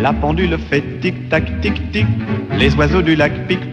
La pendule fait tic-tac, tic-tic. Les oiseaux du lac piquent